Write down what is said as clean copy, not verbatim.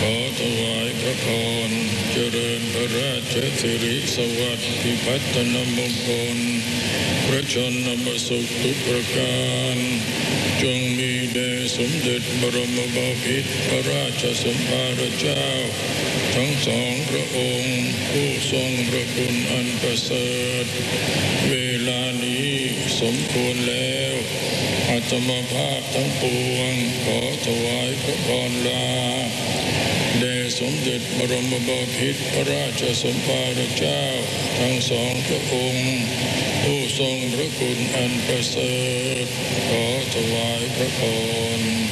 อถวายพระพรเจริญพระราชสิริสวัสดิพัฒนมงคลพระชนมสุขทุกประการจงมีแด่สมเด็จบรมบพิตรพระราชสมภารเจ้าทั้งสองพระองค์ผู้ทรงพระคุณอันประเสริฐเวลานี้สมควรแล้วอาตมาภาพทั้งปวงขอถวายพระพรลาแด่สมเด็จบรมบพิตรพระราชสมภารเจ้าทั้งสองพระองค์ผู้ทรงพระคุณอันประเสริฐขอถวายพระพร